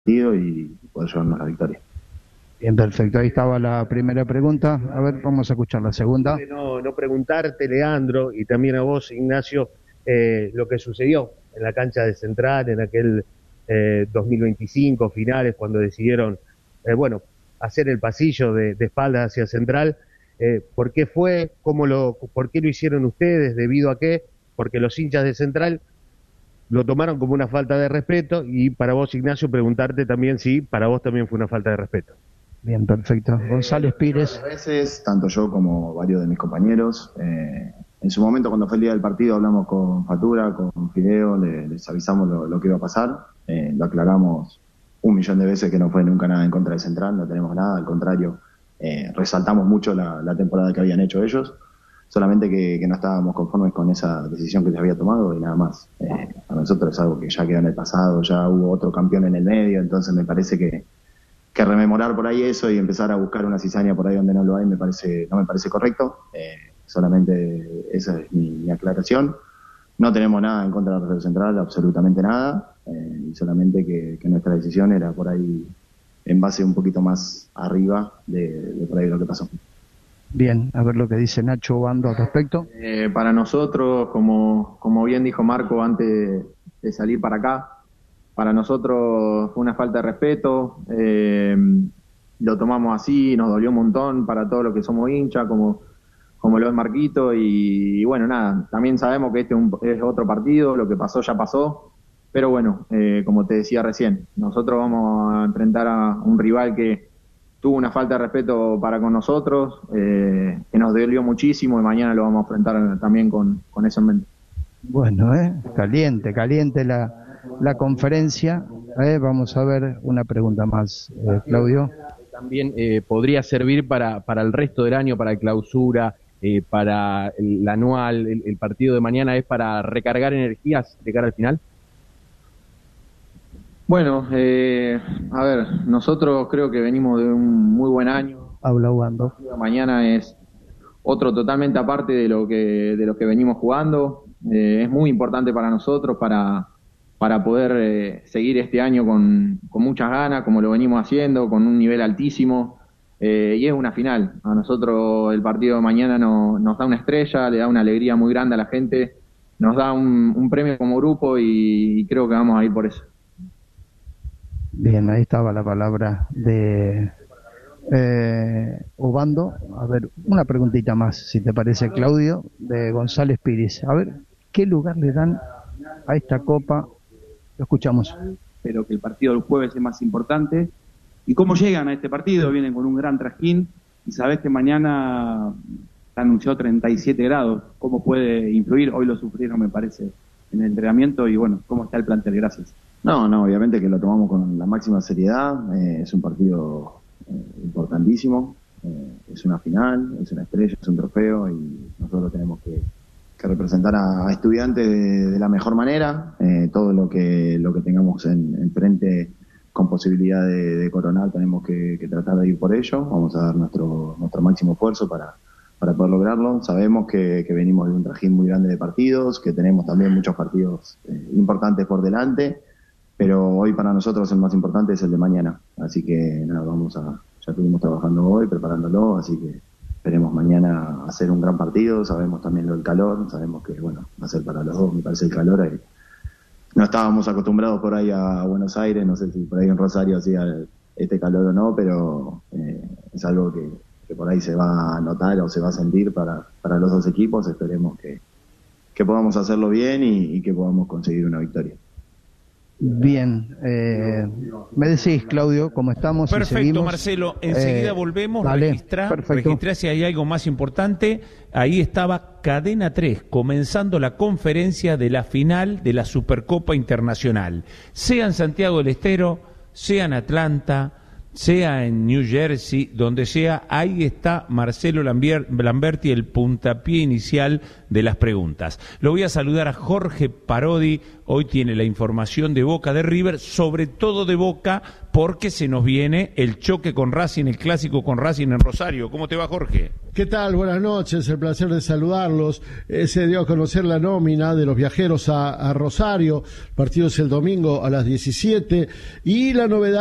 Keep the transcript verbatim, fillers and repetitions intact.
partido y poder llevarnos la victoria. Bien, perfecto. Ahí estaba la primera pregunta. A ver, vamos a escuchar la segunda. No, no preguntarte, Leandro, y también a vos, Ignacio, eh, lo que sucedió en la cancha de Central en aquel eh, dos mil veinticinco, finales, cuando decidieron, eh, bueno, hacer el pasillo de, de espaldas hacia Central. Eh, ¿Por qué fue? ¿Cómo lo, ¿Por qué lo hicieron ustedes? ¿Debido a qué? Porque los hinchas de Central lo tomaron como una falta de respeto, y para vos, Ignacio, preguntarte también si para vos también fue una falta de respeto. Bien, perfecto. González Pires. A veces, tanto yo como varios de mis compañeros, eh, en su momento cuando fue el día del partido hablamos con Fatura, con Fideo, le, les avisamos lo, lo que iba a pasar, eh, lo aclaramos un millón de veces que no fue nunca nada en contra de Central, no tenemos nada, al contrario, eh, resaltamos mucho la, la temporada que habían hecho ellos, solamente que, que no estábamos conformes con esa decisión que se había tomado y nada más. Eh, a nosotros es algo que ya quedó en el pasado, ya hubo otro campeón en el medio, entonces me parece que que rememorar por ahí eso y empezar a buscar una cizaña por ahí donde no lo hay me parece no me parece correcto. Eh, solamente esa es mi, mi aclaración. No tenemos nada en contra de la Rosario Central, absolutamente nada, eh, y solamente que, que nuestra decisión era por ahí en base un poquito más arriba de, de por ahí lo que pasó. Bien, a ver lo que dice Nacho Obando al respecto. Eh, para nosotros, como, como bien dijo Marco antes de salir para acá, para nosotros fue una falta de respeto, eh, lo tomamos así, nos dolió un montón para todos los que somos hinchas, como, como lo es Marquito, y, y bueno, nada, también sabemos que este es, un, es otro partido, lo que pasó ya pasó, pero bueno, eh, como te decía recién, nosotros vamos a enfrentar a un rival que tuvo una falta de respeto para con nosotros, eh, que nos dolió muchísimo, y mañana lo vamos a enfrentar también con, con eso en mente. Bueno, eh, caliente, caliente la... la conferencia. Eh, vamos a ver una pregunta más, eh, Claudio. También eh, podría servir para, para el resto del año, para el clausura, eh, para el, el anual, el, el partido de mañana, ¿es para recargar energías de cara al final? Bueno, eh, a ver, nosotros creo que venimos de un muy buen año. Habla jugando. Mañana es otro totalmente aparte de lo que, de lo que venimos jugando. Eh, es muy importante para nosotros, para para poder eh, seguir este año con, con muchas ganas, como lo venimos haciendo, con un nivel altísimo, eh, y es una final. A nosotros el partido de mañana no, nos da una estrella, le da una alegría muy grande a la gente, nos da un, un premio como grupo y, y creo que vamos a ir por eso. Bien, ahí estaba la palabra de eh, Obando. A ver, una preguntita más, si te parece, Claudio, de González Pires. A ver, ¿qué lugar le dan a esta copa? Lo escuchamos. Pero que el partido del jueves es más importante. ¿Y cómo llegan a este partido? Vienen con un gran trajín y sabés que mañana se anunció treinta y siete grados. ¿Cómo puede influir? Hoy lo sufrieron, me parece, en el entrenamiento. Y bueno, ¿cómo está el plantel? Gracias. No, no, obviamente que lo tomamos con la máxima seriedad. Eh, es un partido eh, importantísimo. Eh, es una final, es una estrella, es un trofeo y nosotros tenemos que que representar a, a estudiantes de, de la mejor manera, eh, todo lo que lo que tengamos en, en frente con posibilidad de, de coronar tenemos que, que tratar de ir por ello, vamos a dar nuestro nuestro máximo esfuerzo para, para poder lograrlo. Sabemos que, que venimos de un trajín muy grande de partidos, que tenemos también muchos partidos eh, importantes por delante, pero hoy para nosotros el más importante es el de mañana, así que nada, vamos a, ya estuvimos trabajando hoy, preparándolo, así que esperemos mañana hacer un gran partido. Sabemos también lo del calor, sabemos que bueno, va a ser para los dos, me parece, el calor. Ahí. No estábamos acostumbrados por ahí a Buenos Aires, no sé si por ahí en Rosario hacía este calor o no, pero eh, es algo que, que por ahí se va a notar o se va a sentir para, para los dos equipos. Esperemos que, que podamos hacerlo bien y, y que podamos conseguir una victoria. Bien, eh, me decís, Claudio, cómo estamos. Perfecto, Marcelo, enseguida eh, volvemos, vale, registrar, registrar si hay algo más importante. Ahí estaba Cadena tres, comenzando la conferencia de la final de la Supercopa Internacional. Sea en Santiago del Estero, sea en Atlanta, sea en New Jersey, donde sea, ahí está Marcelo Lambier, Lamberti, el puntapié inicial de las preguntas. Lo voy a saludar a Jorge Parodi, hoy tiene la información de Boca, de River, sobre todo de Boca, porque se nos viene el choque con Racing, el clásico con Racing en Rosario. ¿Cómo te va, Jorge? ¿Qué tal? Buenas noches, el placer de saludarlos. Eh, se dio a conocer la nómina de los viajeros a, a Rosario, el partido es el domingo a las diecisiete, y la novedad